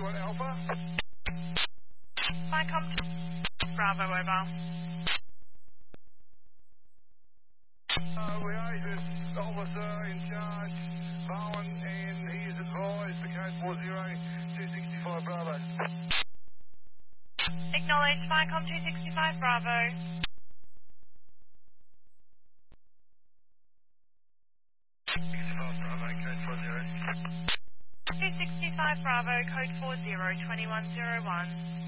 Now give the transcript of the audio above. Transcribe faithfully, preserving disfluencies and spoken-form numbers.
one Alpha. Vicom Bravo, over. Uh, we are this officer in charge, Bowen, and he is advised the code four zero two sixty-five Bravo. Acknowledge Vicom two sixty-five Bravo. sixty-five Bravo, code four zero. two sixty-five Bravo, code four zero, twenty-one zero one.